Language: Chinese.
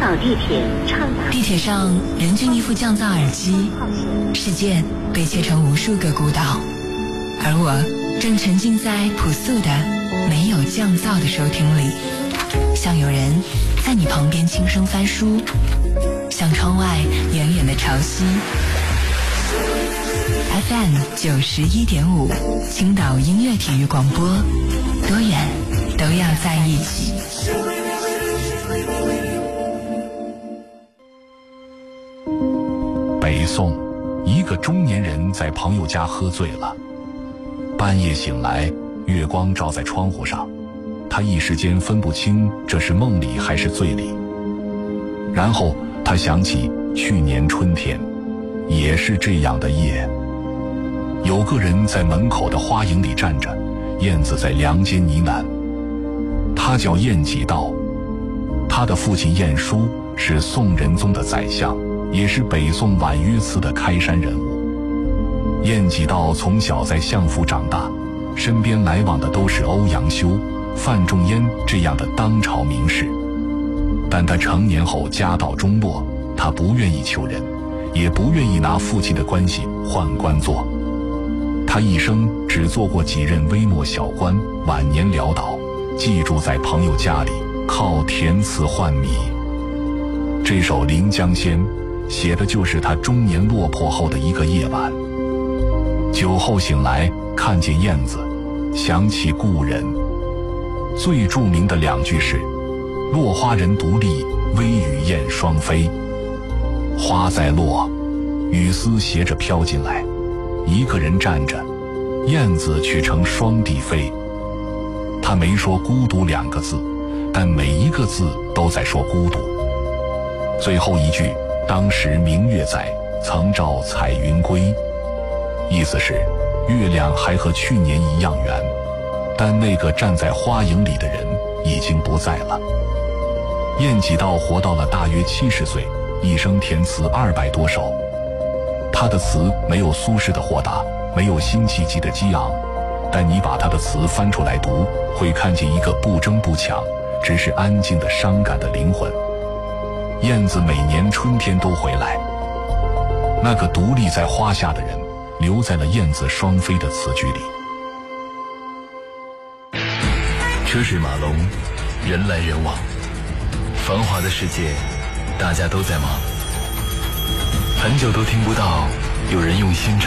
岛地铁畅达。 地铁上人均一副降噪耳机，世界被切成无数个孤岛，而我正沉浸在朴素的没有降噪的收听里，像有人在你旁边轻声翻书，像窗外远远的潮汐。FM 91.5，青岛音乐体育广播，多远都要在一起。 北宋，一个中年人在朋友家喝醉了，半夜醒来，月光照在窗户上，他一时间分不清这是梦里还是醉里。然后他想起去年春天，也是这样的夜，有个人在门口的花影里站着，燕子在梁间呢喃。他叫晏几道，他的父亲晏殊是宋仁宗的宰相，也是北宋婉约寺的开山人物。晏几道从小在相府长大，身边来往的都是欧阳修、范仲淹这样的当朝名士。但他成年后家道中落，他不愿意求人，也不愿意拿父亲的关系换官做。他一生只做过几任微末小官，晚年潦倒，寄住在朋友家里，靠填词换米。这首《临江仙》写的就是他中年落魄后的一个夜晚。酒后醒来，看见燕子，想起故人。最著名的两句是：落花人独立，微雨燕双飞。花在落，雨丝斜着飘进来，一个人站着，燕子却成双地飞。他没说孤独两个字，但每一个字都在说孤独。最后一句，当时明月在，曾照彩云归，意思是月亮还和去年一样圆，但那个站在花影里的人已经不在了。晏几道活到了大约70岁，一生填词200多首。他的词没有苏轼的豁达，没有辛弃疾的激昂，但你把他的词翻出来读，会看见一个不争不抢，只是安静的伤感的灵魂。燕子每年春天都回来，那个独立在花下的人，留在了燕子双飞的词句里。 车水马龙，人来人往，繁华的世界，大家都在忙，很久都听不到有人用心唱